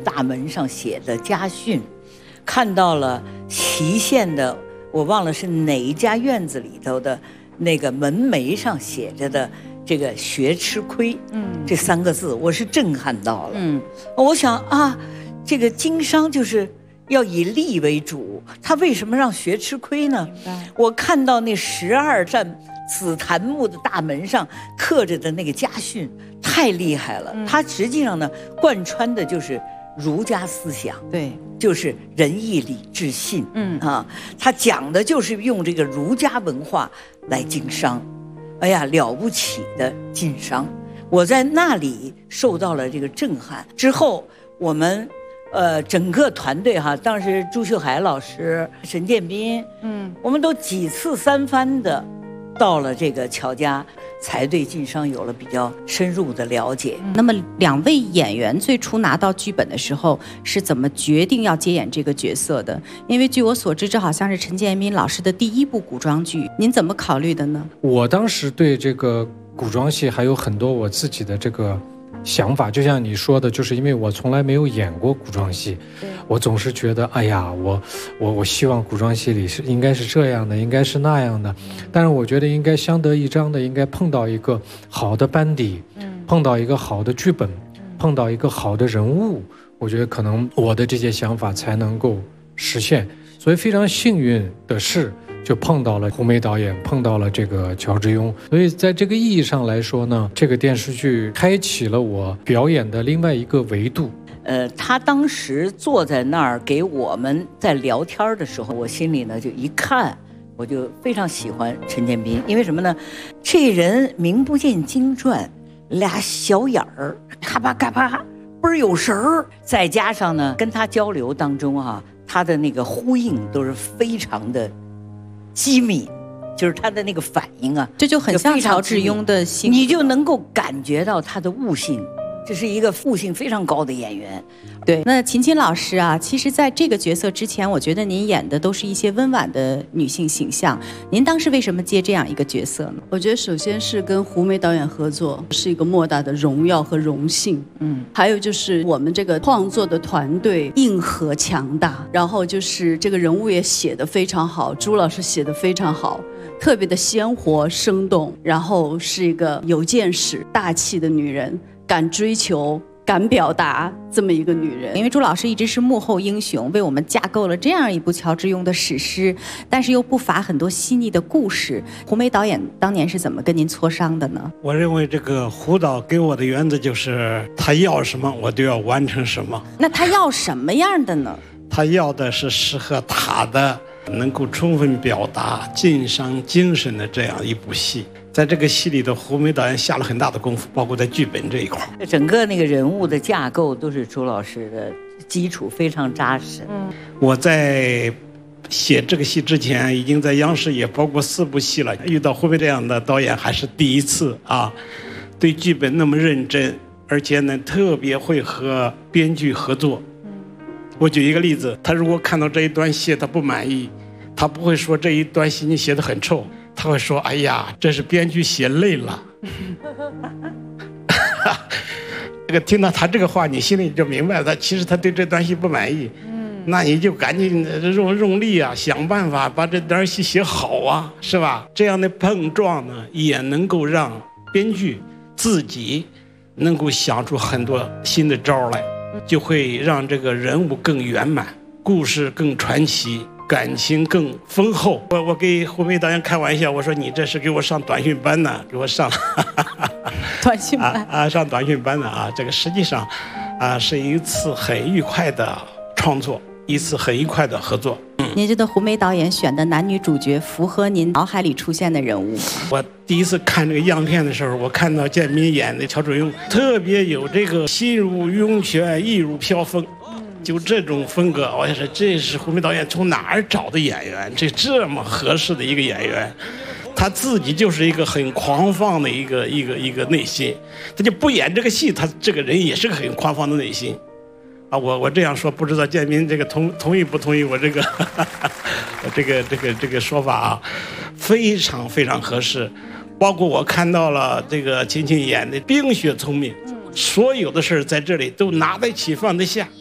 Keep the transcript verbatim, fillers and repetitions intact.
大门上写的家训，看到了祁县的，我忘了是哪一家院子里头的那个门楣上写着的这个学吃亏，嗯，这三个字我是震撼到了。嗯，我想啊，这个经商就是要以利为主，他为什么让学吃亏呢？我看到那十二扇紫檀木的大门上刻着的那个家训太厉害了，它实际上呢贯穿的就是儒家思想，对，就是仁义礼智信，嗯啊，他讲的就是用这个儒家文化来经商，哎呀，了不起的经商，我在那里受到了这个震撼。之后我们呃整个团队哈，当时朱秀海老师、沈建斌，嗯，我们都几次三番的到了这个乔家，才对经商有了比较深入的了解。 那么两位演员最初拿到剧本的时候是怎么决定要接演这个角色的？因为据我所知，这好像是陈建斌老师的第一部古装剧，您怎么考虑的呢？ 我当时对这个古装戏还有很多我自己的这个想法，就像你说的，就是因为我从来没有演过古装戏，我总是觉得哎呀，我我我希望古装戏里是应该是这样的，应该是那样的，但是我觉得应该相得益彰的，应该碰到一个好的班底，碰到一个好的剧本，碰到一个好的人物，我觉得可能我的这些想法才能够实现。所以非常幸运的是就碰到了胡梅导演，碰到了这个乔致庸，所以在这个意义上来说呢，这个电视剧开启了我表演的另外一个维度。 呃，他当时坐在那儿给我们在聊天的时候，我心里呢就一看，我就非常喜欢陈建斌，因为什么呢？这人名不见经传，俩小眼儿，咔吧咔吧，倍儿有神儿。再加上呢，跟他交流当中啊，他的那个呼应都是非常的机敏，就是他的那个反应啊， 这就很像乔致庸的性格， 你就能够感觉到他的悟性。这是一个悟性非常高的演员。 对，那秦秦老师啊，其实在这个角色之前，我觉得您演的都是一些温婉的女性形象。您当时为什么接这样一个角色呢？ 我觉得首先是跟胡梅导演合作，是一个莫大的荣耀和荣幸。嗯，还有就是我们这个创作的团队硬核强大，然后就是这个人物也写得非常好，朱老师写得非常好，特别的鲜活生动，然后是一个有见识、大气的女人。敢追求、敢表达这么一个女人。 因为朱老师一直是幕后英雄，为我们架构了这样一部乔致庸的史诗，但是又不乏很多细腻的故事。胡梅导演当年是怎么跟您磋商的呢？ 我认为这个胡导给我的原则就是他要什么我都要完成什么。 那他要什么样的呢？ 他要的是适合他的，能够充分表达经商精神的这样一部戏。在这个戏里的胡梅导演下了很大的功夫，包括在剧本这一块， 整个那个人物的架构都是朱老师的基础非常扎实。嗯， 我在写这个戏之前，已经在央视也包括四部戏了，遇到胡梅这样的导演还是第一次啊，对剧本那么认真，而且呢特别会和编剧合作。我举一个例子，他如果看到这一段戏他不满意，他不会说这一段戏你写得很臭，他会说哎呀，这是编剧写累了。这个听到他这个话，你心里就明白了，他其实他对这段戏不满意。嗯，那你就赶紧用用力啊，想办法把这段戏写好啊，是吧？这样的碰撞呢，也能够让编剧自己能够想出很多新的招来，就会让这个人物更圆满，故事更传奇，感情更丰厚。我我给胡梅导演开玩笑，我说你这是给我上短训班呢，给我上短训班啊, 啊上短训班呢啊！这个实际上啊是一次很愉快的创作，一次很愉快的合作。 嗯，您觉得胡梅导演选的男女主角符合您脑海里出现的人物？ 我第一次看这个样片的时候，我看到建民演的乔致庸，特别有这个心如涌泉，意如飘风。就这种风格，我也是，这是胡梅导演从哪儿找的演员？这这么合适的一个演员，他自己就是一个很狂放的一个一个一个内心，他就不演这个戏，他这个人也是个很狂放的内心。啊，我我这样说，不知道建民这个同同意不同意我这个这个这个这个说法啊？非常非常合适。包括我看到了这个秦秦演的冰雪聪明，所有的事在这里都拿得起放得下。